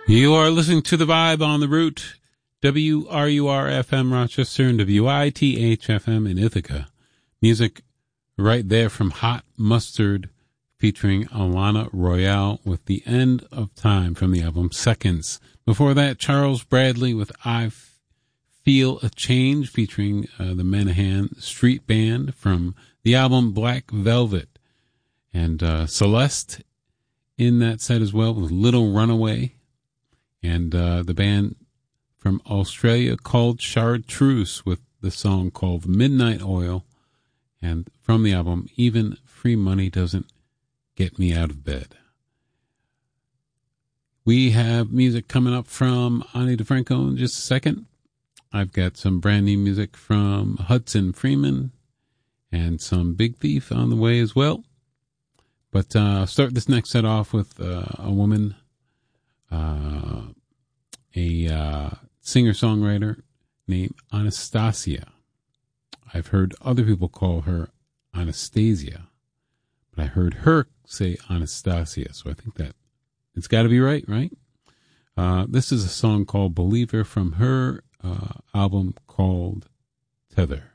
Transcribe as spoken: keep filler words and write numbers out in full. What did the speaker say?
You are listening to The Vibe on the Root, W R U R F M Rochester and W I T H F M in Ithaca. Music right there from Hot Mustard featuring Alana Royale with The End of Time from the album Seconds. Before that, Charles Bradley with I Feel a Change featuring uh, the Menahan Street Band from the album Black Velvet. And uh, Celeste in that set as well with Little Runaway. And uh, the band from Australia called Chartreuse with the song called Midnight Oil. And from the album, Even Free Money Doesn't Get Me Out of Bed. We have music coming up from Ani DeFranco in just a second. I've got some brand new music from Hudson Freeman and some Big Thief on the way as well. But uh, I'll start this next set off with uh, a woman... Uh, a uh, singer-songwriter named Anastasia. I've heard other people call her Anastasia, but I heard her say Anastasia, so I think that it's got to be right, right? Uh, this is a song called Believer from her uh, album called Tether.